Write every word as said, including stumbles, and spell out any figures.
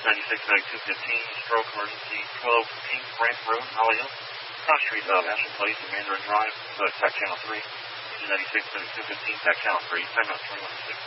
ninety-six ninety-two fifteen, stroke emergency twelve Pink Branch Road, Holly Hill. Cross Street of Ashland Place and Mandarin Drive, uh, T A C channel three. ninety-six ninety-two fifteen, T A C channel three, time out twenty-one oh six.